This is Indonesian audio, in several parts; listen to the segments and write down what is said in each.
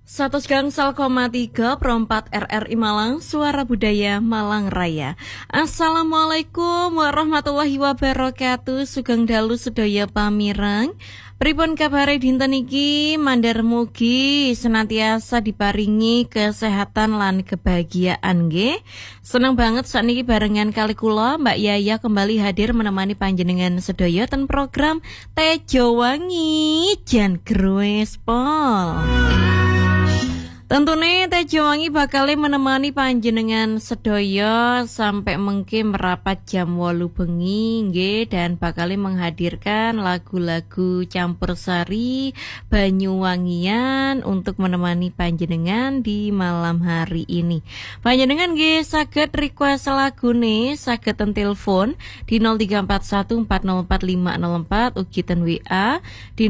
100,3 per 4 RRI Malang, Suara Budaya Malang Raya. Assalamualaikum warahmatullahi wabarakatuh. Sugeng dalu sedaya pamirang. Pripun kabare dinten iki? Mandhar mugi senantiasa diparingi kesehatan lan kebahagiaan nggih. Seneng banget sakniki barengan kali kula Mbak Yaya kembali hadir menemani panjenengan sedaya ten program Tejo Wangi Jan Growes Pol. Tentunya Tejo Wangi bakal menemani panjenengan sedaya sampai mengki merapat jam 8 bengi nggih, dan bakal menghadirkan lagu-lagu campursari Banyuwangian untuk menemani panjenengan di malam hari ini. Panjenengan nggih saged request lagune, saged telepon di 0341404504 ugi ten WA di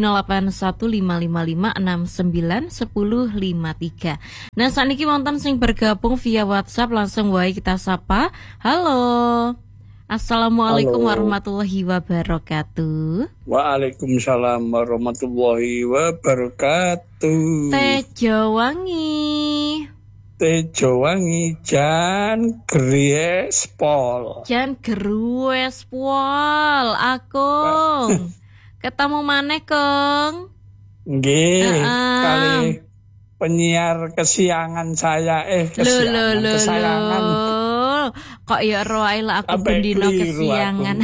081555691053. Nah, saniki wonten sing bergabung via WhatsApp, langsung wae kita sapa. Halo. Assalamualaikum warahmatullahi wabarakatuh. Waalaikumsalam warahmatullahi wabarakatuh. Tejo Wangi. Tejo Wangi Jan Growes Pol. Jan Growes Pol, Akung. Ketemu maneh, Kong. Nggih, kali penyiar kesiangan saya kesayangan. Kok ya roae lah aku bendino kesiangan.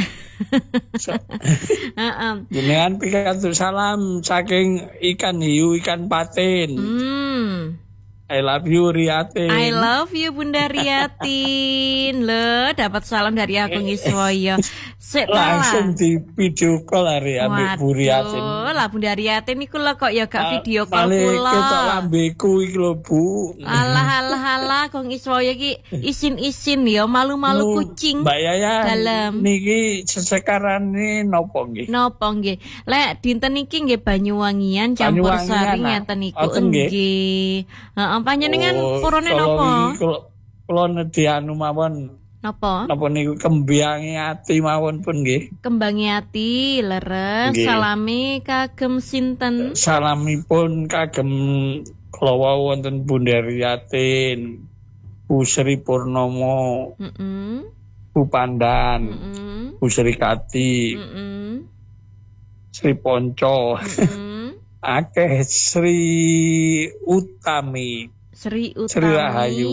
Jenengan pikantuk salam saking ikan hiu ikan patin. I love you Riatin. I love you Bunda Riatin. Loh, dapat salam dari aku Ngiswoyo. Langsung di video call hari ambek Bu Riatin. Lah Bunda Riatin iku lho kok ya gak video call kula. Ketok lambeku iki lho Bu. Alah kok Ngiswoyo iki isin-isin ya malu-malu kucing. Mbak Yaya. Dalam. Niki sesekarane nopo nggih? Nopo nggih. Lek dinten iki nggih Banyuwangian campursari ngeten niku nggih. Panjenengan purane napa? Kula nedhi anu mawon. Napa? Napa niku kembangi ati mawon pun nggih. Kembangi ati leres. Salami kagem sinten? Salamipun kagem kula wonten Bunda Riatin, Bu Sri Purnomo, Bu Pandan, Bu Sri Kati, Sri Ponco, akeh Sri Utami, Sri Rahayu,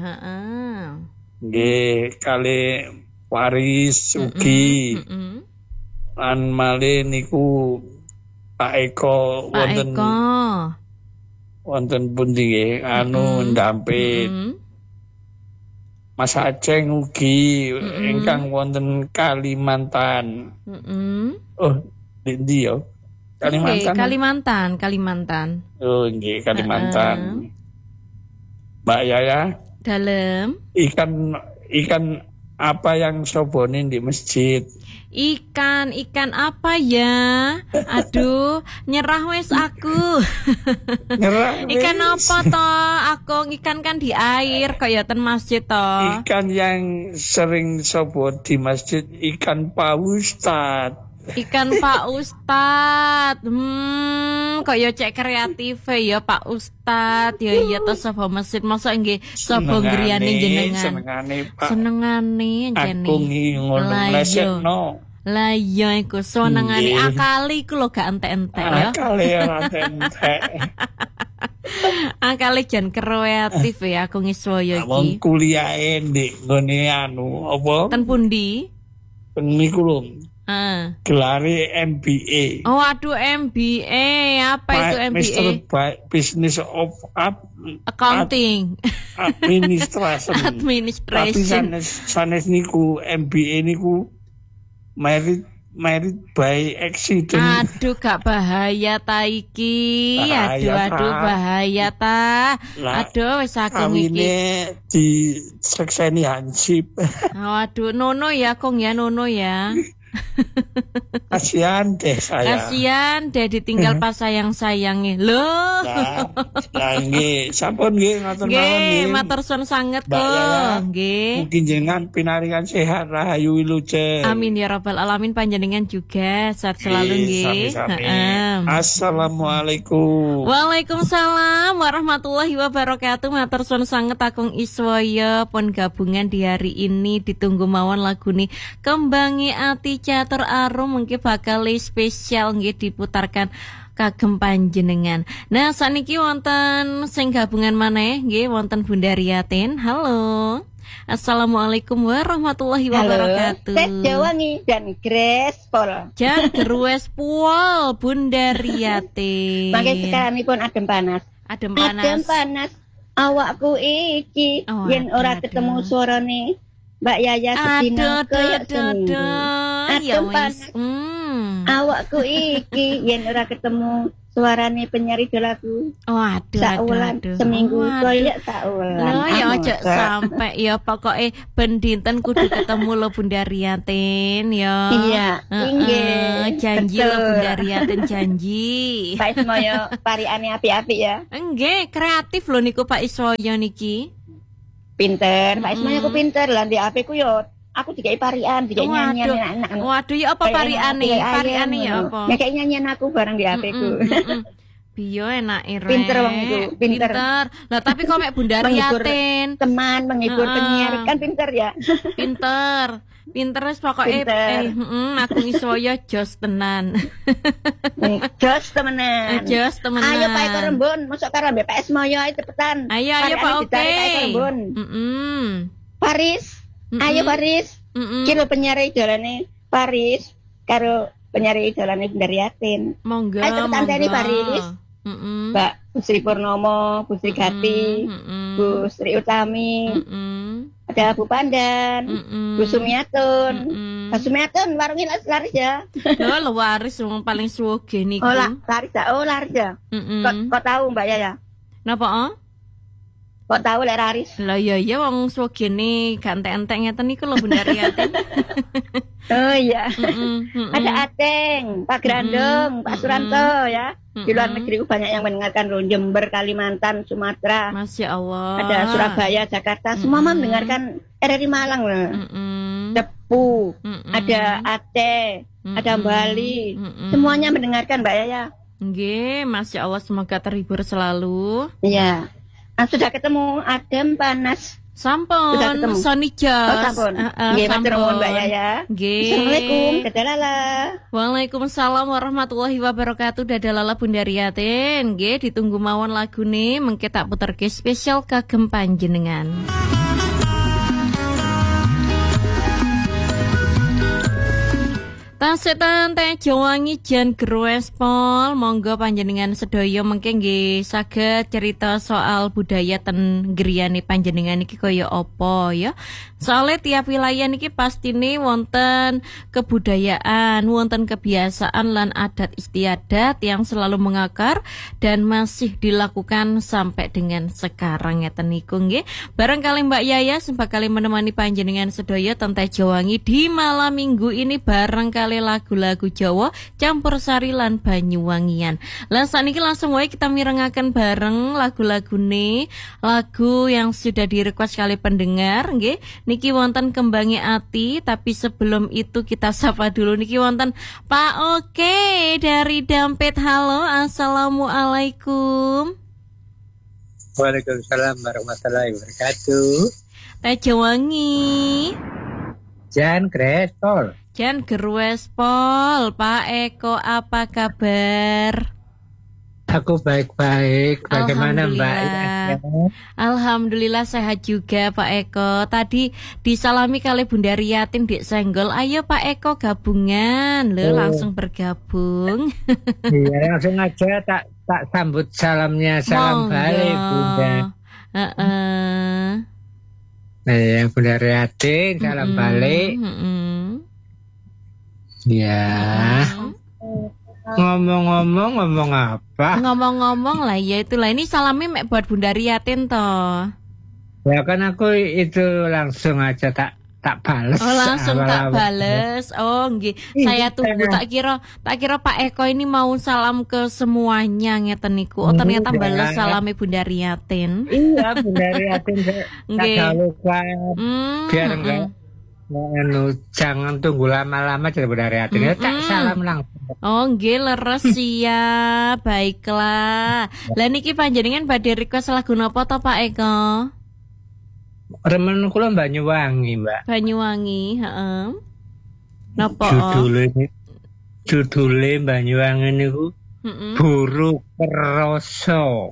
nggih kali Waris ugi, lan malih niku Pak Eko wonten pundi nggih anu ndampit. Mas Aceng ugi ingkang wonten Kalimantan. Oh, ndi yo? Kalimantan. Oh, nggih Kalimantan. Mbak Yaya. Dalem. Ikan apa yang sobone di masjid? Ikan apa ya? Aduh, nyerah wes aku. Ikan apa toh? Aku ikan kan di air kaya ten masjid toh. Ikan yang sering sobo di masjid ikan paustad. Ikan Pak Ustad. Kok ya cek kreatif ya Pak Ustad. Ya to sapa masjid masa nggih sapa griyane jenengan. Senengane jane. Aku ngono lesekno. Lah iya iku senengane akali iku lho gak entek-entek ya. Akali ora entek. Akali jan kreatif ya aku Ngiswoyo iki. Wong kuliahe ndek nggone anu apa? Ten pundi? Niku lho. Gelare MBA. Oh aduh MBA. Apa itu MBA? Mr. Business of Accounting. Administration. Tapi sanes niku MBA niku merit by accident. Aduh gak bahaya ta iki. Aduh bahaya ta. Aduh wis aku iki. Di sekseni hansip. Waduh nono ya Kong ya nono ya. Kasihan deh saya. Kasihan deh ditinggal pas sayang-sayangnya. Loh. Lah nggih, sampun nggih ngatur mawon nggih. Matur suwun sanget kok. Nggih. Mugi jenengan pinaringan sehat rahayu wilujeng. Amin ya rabbal alamin, panjenengan juga sehat selalu nggih. Assalamualaikum. Waalaikumsalam warahmatullahi wabarakatuh. Matur suwun sanget Kakung Iswaya pun gabungan di hari ini, ditunggu mawon lagune Kembangi Ati Catur Arum mungkin bakal spesial nggih diputarkan kagem panjenengan. Nah, saniki wonten sing gabungan maneh nggih wonten Bunda Riatin. Halo. Assalamualaikum warahmatullahi wabarakatuh. Halo, Jawangi dan Grace Pol. Jan Grace Pol Bunda Riatin. Mangke sekarangipun adem panas. Adem panas. Adem panas. Awakku iki yen ora ketemu suarane Mbak Yaya sedina koyo seni. Adem panas. Awakku iki yen ora ketemu suarane penyanyi dolaku. Aduh. Seminggu koyo saulan. Loh ya aja sampai ya pokoke ben dinten kudu ketemu lo Bunda Riatin ya. Iya, inggih. Janji lo Bunda Riatin, janji. Pak Ismoyo pariane apik-apik ya. Enggak, kreatif lo niku Pak Ismoyo niki. Pinter, Pak Ismoyo ku pinter lah di HP ku yo. Aku dikai parian, dikai nyanyian enak. Waduh, ya apa pariane? Pariane ya apa? Ya kayak nyanyian aku bareng di HP ku. Biyo enak ire. Pinter wong itu, pinter. Lah tapi kok mek Bunda Riatin teman menghibur penyiar kan pinter ya. Pinter wis pokoke aku Iswaya jos tenan. Jos temenan. Ayo Pak Eko Rembun, masuk karo Mbak PS Moyo ayo cepetan. Ayo Pak Oke. Paris. Ayo Paris. Kira penyiar idolane Paris karo penyiar idolane Bunda Riatin. Monggo. Ayo cepetan dari Paris. Mbak Sri Purnomo, Bu Sri Gati, Bu Sri Utami, ada Bu Pandan, Bu Sumiatun. Bu Sumiatun warungnya laris ya. Oh, laris wong paling suge niku. Laris ya. Kok tahu Mbak Yaya? Napa? Kok tahu lek laris? Lah ya wong sugene gak entek-entek ngeten niku lho Bunda Riatin. Oh iya. Ada Ateng, Pak Grandong, Pak Suranto ya. Di luar negeri banyak yang mendengarkan loh, Jember, Kalimantan, Sumatera. Masya Allah. Ada Surabaya, Jakarta, semua mendengarkan RRI Malang loh. Depu, ada Aceh, ada Bali, semuanya mendengarkan Mbak Yaya. Nggih, Masya Allah, semoga terhibur selalu. Iya. Sudah ketemu adem panas. Sampun, Sony Jos. Sampun. Nggih, matur nuwun Mbak Yaya. Nggih. Assalamualaikum, dadah. Waalaikumsalam warahmatullahi wabarakatuh. Dadah Bunda Riatin. Nggih, ditunggu mawon lagune mengke tak puterke spesial kagem panjenengan. Tasetan teh Jawangi Jan Grace Pol, monggo panjenengan sedaya mengke nggih saged cerita soal budaya ten griyane panjenengan iki kaya apa ya. Soalnya tiap wilayah niki pastine wonten kebudayaan, wonten kebiasaan lan adat istiadat yang selalu mengakar dan masih dilakukan sampai dengan sekarang ngeten niku nggih. Barangkali Mbak Yaya sembakali menemani panjenengan sedaya tentang Jawangi di malam minggu ini barangkali lagu-lagu Jawa campur sari lan Banyuwangian. Lah saniki langsung wae kita mirengaken bareng lagu-lagune, lagu yang sudah direquest kali pendengar nggih. Niki wonten Kembangi Ati, tapi sebelum itu kita sapa dulu niki wonten Pak Oke dari Dampit. Halo, assalamualaikum. Waalaikumsalam warahmatullahi wabarakatuh. Teh Jawangi. Jan Grace Pol. Jan Grace Pol, Pak Eko apa kabar? Aku baik-baik. Bagaimana Mbak? Alhamdulillah sehat juga Pak Eko. Tadi disalami kali Bunda Riatin di senggol. Ayo Pak Eko gabungan. Langsung bergabung. Iya, langsung aja tak sambut salamnya. Salam balik Bunda. Nah, yang Bunda Riatin salam balik. Ya. Ngomong apa? Ngomong lah ya itulah, ini salamnya buat Bunda Riatin toh. Ya kan aku itu langsung aja tak tak bales. Oh, langsung tak bales. Oh, nggih. Saya tunggu. Tak kira Pak Eko ini mau salam ke semuanya ngeten niku. Oh, ternyata bales salame Bunda Riatin. Iya, Bunda Riatin. Nggih. Biar enggak jangan tunggu lama-lama jadi Bunda Riatin. Tak salam langsung. Oh, nggih, leres ya. Baiklah. Lah niki panjenengan badhe request lagu napa to Pak Eko? Remen kula Banyuwangi, Mbak. Banyuwangi, heeh. Napa? Judule Banyuwangi niku Buru Kerasa.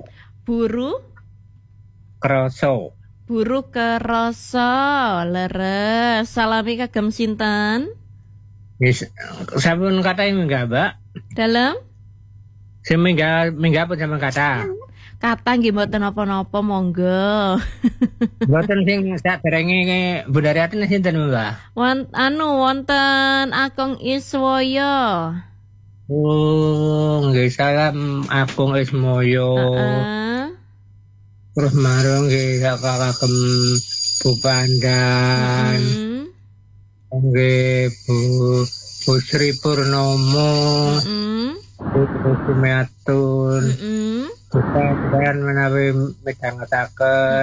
Buru Kerasa, leres. Salami kagem sinten? Wis sampun kata enggak, Mbak? Dalam? Semingga pun sampean kata. Kata nggih mboten napa-napa monggo. Mboten sing saderenge Bunda Riatin sinten, Mbak? Wonten Akong Iswoyo. Oh, nggih salam Akong Ismoyo. Terus marung nggih kagem Bu Pandan. Nggih Bu Sri Purnomo. Bu Sumiatun. Bukan menawi midhangetaken